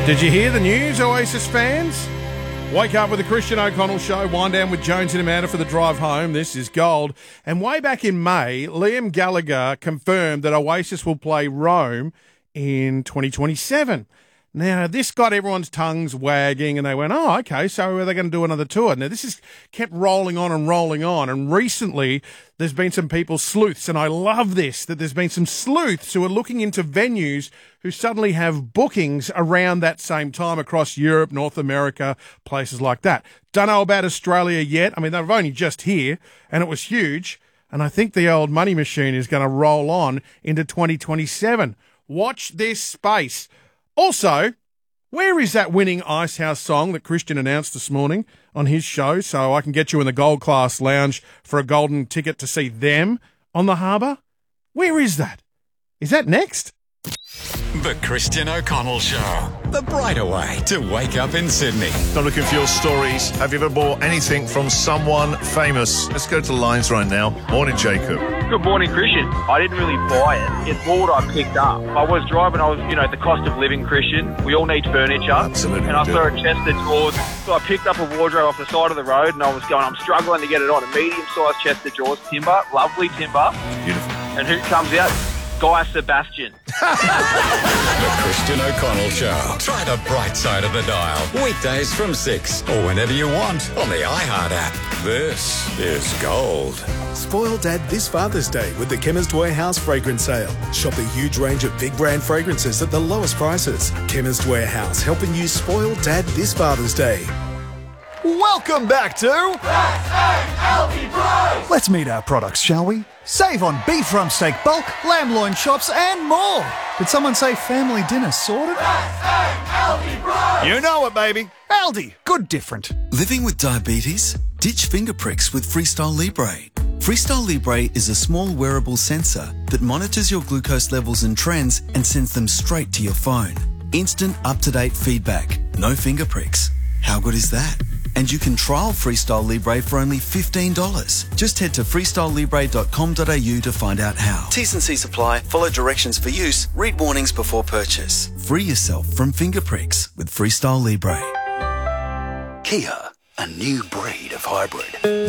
Did you hear the news, Oasis fans? Wake up with the Christian O'Connell Show, wind down with Jones and Amanda for the drive home. This is gold. And way back in May, Liam Gallagher confirmed that Oasis will play Rome in 2027. Now, this got everyone's tongues wagging, and they went, oh, okay, so are they going to do another tour? Now, this has kept rolling on, and recently there's been some people, sleuths, and I love this, that there's been some sleuths who are looking into venues who suddenly have bookings around that same time across Europe, North America, places like that. Don't know about Australia yet. I mean, they're only just here, and it was huge, and I think the old money machine is going to roll on into 2027. Watch this space. Also, where is that winning Icehouse song that Christian announced this morning on his show, so I can get you in the Gold Class Lounge for a golden ticket to see them on the harbour? Where is that? Is that next? The Christian O'Connell Show. The brighter way to wake up in Sydney. Not looking for your stories. Have you ever bought anything from someone famous? Let's go to the lines right now. Morning, Jacob. Good morning, Christian. I didn't really buy it. It's more what I picked up. I was driving, the cost of living, Christian. We all need furniture. Absolutely. And I saw a chest of drawers. So I picked up a wardrobe off the side of the road and I was going, I'm struggling to get it on. A medium-sized chest of drawers, timber, lovely timber. Beautiful. And who comes out? Guy Sebastian. The Christian O'Connell Show. Try the bright side of the dial. Weekdays from 6 or whenever you want on the iHeart app. This is gold. Spoil Dad this Father's Day with the Chemist Warehouse fragrance sale. Shop a huge range of big brand fragrances at the lowest prices. Chemist Warehouse, helping you spoil Dad this Father's Day. Welcome back to Let's meet our products, shall we? Save on beef rump steak bulk, lamb loin chops and more. Did someone say family dinner sorted? You know it, baby. Aldi, good different. Living with diabetes? Ditch finger pricks with Freestyle Libre. Freestyle Libre is a small wearable sensor that monitors your glucose levels and trends and sends them straight to your phone. Instant, up-to-date feedback. No finger pricks. How good is that? And you can trial Freestyle Libre for only $15. Just head to freestylelibre.com.au to find out how. T's and C's apply. Follow directions for use. Read warnings before purchase. Free yourself from finger pricks with Freestyle Libre. Kia, a new breed of hybrid.